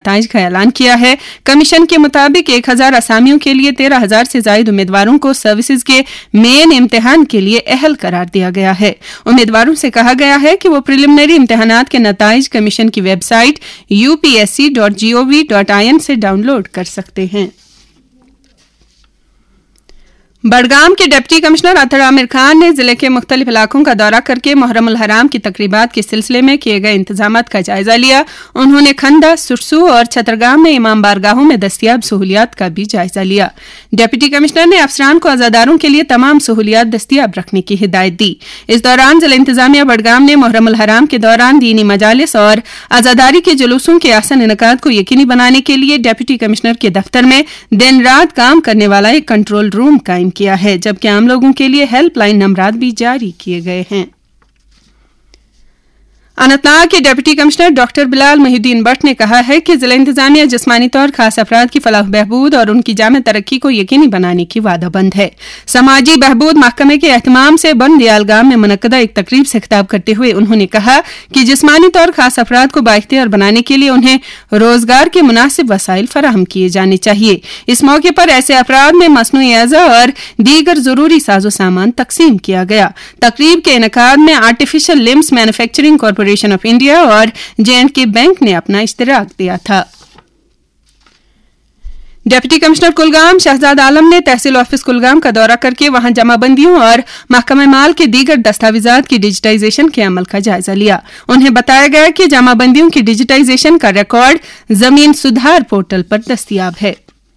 नताइज का ऐलान किया है। कमीशन के मुताबिक 1000 असामियों के लिए 13,000 से जायद उम्मीदवारों को सर्विसेज के मेन इम्तिहान के लिए अहल करार दिया गया है। उम्मीदवारों से कहा गया है कि वो प्रिलिमिनरी इम्तिहानात के नताइज कमीशन की वेबसाइट upsc.gov.in से डाउनलोड कर सकते हैं। बडगाम के डिप्टी कमिश्नर अतर आमिर खान ने जिले के मुख्तलिफ इलाकों का दौरा करके मुहर्रम उल हराम की तकरीबात के सिलसिले में किए गए इंतजामात का जायजा लिया। उन्होंने खंदा, सुरसू और छतरगाम में इमाम बारगाहों में दस्तियाब सहूलियात का भी जायजा लिया। डिप्टी कमिश्नर ने अफसरान को अजादारों के लिए तमाम सहूलियात दस्तियाब रखने की हिदायत दी। इस दौरान जिला इंतजामिया बडगाम ने मुहर्रम उल हराम के दौरान दीनी मजालिस और अजादारी के जुलूसों के आसान इनेकाद को यकीनी बनाने के लिए डिप्टी कमिश्नर के दफ्तर में दिन रात काम करने वाला एक कंट्रोल रूम कायम किया है, जबकि आम लोगों के लिए हेल्पलाइन नंबरात भी जारी किए गए हैं। अनंतनाग के deputy commissioner doctor Bilal Mohiuddin Bhatt ने कहा है कि जिला इंतजामिया जिस्मानी तौर खास अफराद की फलाह बहबूद और उनकी जामे तरक्की को यकीनी बनाने की वादाबंद है। समाजी बहबूद महकमे के एहतमाम से बंदियाल गांव में मुनक्कदा एक तकरीब से खिताब करते हुए उन्होंने कहा कि जिस्मानी तौर खास अफराद को बाइख्तियार बनाने के लिए उन्हें रोजगार के मुनासिब वसाइल फराहम किए जाने चाहिए। इस मौके पर ऐसे अफराद में मसनूई अज़ा और दीगर जरूरी साजो सामान तकसीम किया गया। तकरीब के इनेकाद में artificial limbs manufacturing corporation of India और J&K बैंक ने अपना इश्तिराक दिया था। डिप्टी कमिश्नर कुलगाम शहजाद आलम ने तहसील ऑफिस कुलगाम का दौरा करके वहां जमाबंदियों और महकमे माल के दीगर दस्तावेजात की डिजिटाइजेशन के अमल का जायजा लिया। उन्हें बताया गया कि जमाबंदियों की डिजिटाइजेशन का रिकॉर्ड जमीन सुधार पोर्टल पर दस्तियाब है।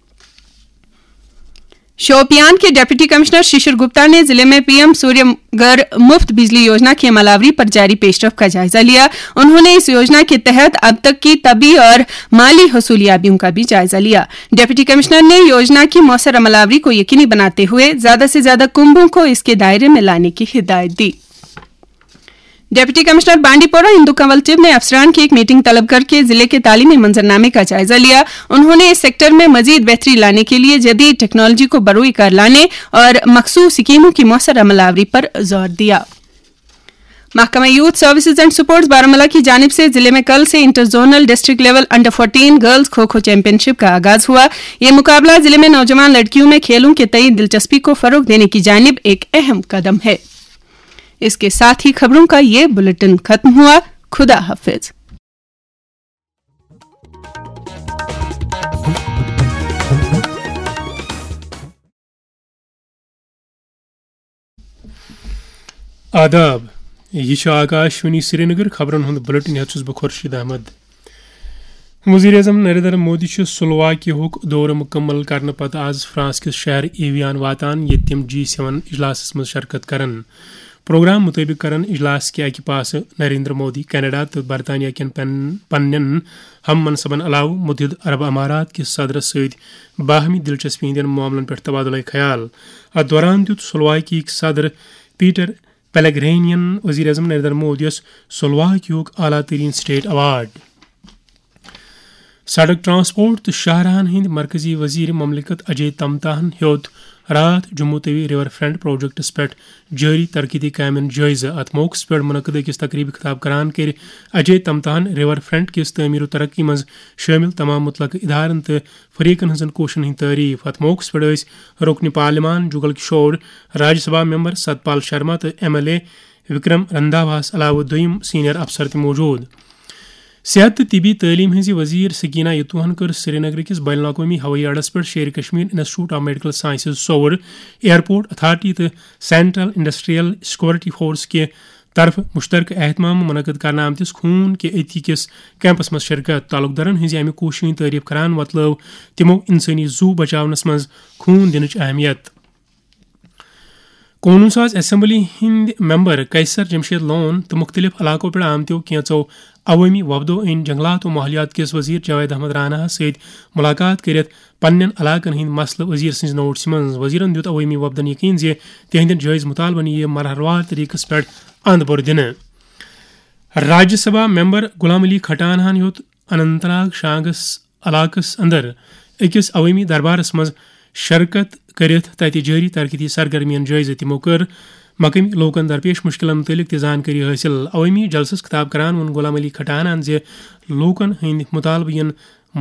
शोपियान के डिप्टी कमिश्नर शिशिर गुप्ता ने जिले में पीएम सूर्यघर मुफ्त बिजली योजना की अमलावरी पर जारी पेशरफ का जायजा लिया। उन्होंने इस योजना के तहत अब तक की तबी और माली हसूलियाबियों का भी जायजा लिया। डिप्टी कमिश्नर ने योजना की मौसर अमलावरी को यकीनी बनाते हुए ज्यादा से ज्यादा कुंभों को इसके दायरे में लाने की हिदायत दी। डिप्टी कमिश्नर बांडीपोरा इंदु कंवल टिब ने अफसरान की एक मीटिंग तलब करके जिले के तालीमी मंजरनामे का जायजा लिया। उन्होंने इस सेक्टर में मजीद बेहतरी लाने के लिए जदीद टेक्नोलॉजी को बरूई कर लाने और मखसूस स्कीमों की मौसर अमलावरी पर जोर दिया। महकमा youth services and supports Baramulla की जानिब से जिले में कल से inter zonal district level under 14 girls kho kho championship का आगाज हुआ। यह मुकाबला जिले में नौजवान लड़कियों में खेलों के तई दिलचस्पी को फरोग देने की जानिब एक अहम कदम है। इसके साथ ही खबरों का ये बुलेटिन खत्म हुआ। खुदा हाफिज। आदाब, यह आकाशवाणी श्रीनगर खबरन हुंद बुलेटिन हेत बह खुर्शीद अहमद। वज़ीर आज़म नरेंद्र मोदी स्लोवाकियाहुक दौर मुकम्मल करने पत आज फ्रांस किस शहर एवियान वातान ये तिम G7 इजलास में शिरकत करन। प्रोग्राम मुताबिक करन इजलास के अकि पास नरेंद्र मोदी कनाडा तो बरतानिया कन पन्न हम मनसबन अलाव मुत्तहिद अरब अमारात के सदर सद बाहमी दिलचस्पी हंदन मामलन पे तबादुल ख्याल। अत दौरान दित स्लोवाकी सदर पीटर पेलेग्रिनियन वज़ीर आज़म नरेंद्र मोदी स्लोवाकियाहुक आला तरीन स्टेट अवार्ड। सड़क ट्रांसपोर्ट तो शाहरान हिंद मरकजी वजीर ममलिकत अजय तमताहन हेत रात Jammu Tawi river front projects पे जारी तरक्की कामन जायजा। अत मौके पे मुनक़द अकिस तकरीब खिताब करान कर अजय तमताहन रिवर फ्रंट किस तमीर तरक्की मज शामिल तमाम मुतलक इदारन तो फरीकन हजन कोशन हंद तारीफ। अत मौके पे रुकन पार्लिमान जुगल किशोर, राज्यसभा मेंबर सतपाल शर्मा तो MLA विक्रम रंधावास अलाव दोयम सीनियर अफसर त मौजूद। सेहत तो तिबी तालीम हज वजीर सकीना यतूहन कर श्रीनगर किस बैन अवी हवाई अड्डस पे शेर Kashmir institute of medical sciences sober, airport authority तो सेंट्रल इंडस्ट्रियल सिक्योरिटी फोर्स के तरफ मुश्तरक एहतमाम मुनक़द करने आमतिस खून के अति किस कैंपस मज शिरकत। तालुकदारन हज अमि कोशिश तारीफ करान वतलव तिमो इंसानी जू बचावनस मज खून दिनच अहमियत। कौनून साज असम्बली हिंद मेंबर कैसर जमशेद लोन तो मुख्तलिफ इलाकों पर आमतो कैचो अवामी वफदो इन जंगलात और माहौलियात किस वजीर जावेद अहमद राना सत मुलाकात कर पन्न इलाकन हिंद मसल वजीर सज नोट्स मज। वजीरन दित अवामी वफदन यकीन जे तिहंद जायज मुतालबन यह मरहलवार तरीकस पे अंद बोर दिन। राज्यसभा मेंबर गुलाम अली खटानहन हेत अनंतनाग शांगस इलाकस अंदर अकिस अवामी दरबारस मज शिरकत करित तत जारी तरक्की सरगर्मियन जायजा। तिमो कर मकामी लोकन दरपेश मुश्किलन मुतलिक त जानकारी हासिल। अवामी जलसस खिताब करान वन गुलाम अली खटानन जे लोकन हंद मुतालबयन